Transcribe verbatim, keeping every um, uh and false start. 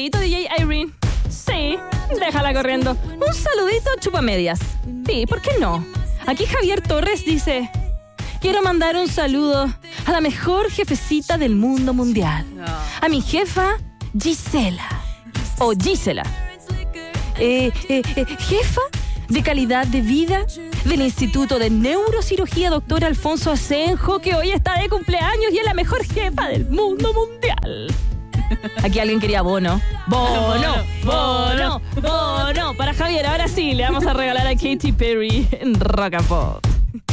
saludito, D J Irene. Sí, déjala corriendo. Un saludito, chupamedias. Sí, ¿por qué no? Aquí Javier Torres dice: quiero mandar un saludo a la mejor jefecita del mundo mundial. No. A mi jefa, Gisela. O Gisela. Eh, eh, eh, jefa de calidad de vida del Instituto de Neurocirugía, doctor Alfonso Asenjo, que hoy está de cumpleaños y es la mejor jefa del mundo mundial. Aquí alguien quería bono. Bono, bono, bono. Para Javier, ahora sí, le vamos a regalar a Katy Perry en Rock and Pop.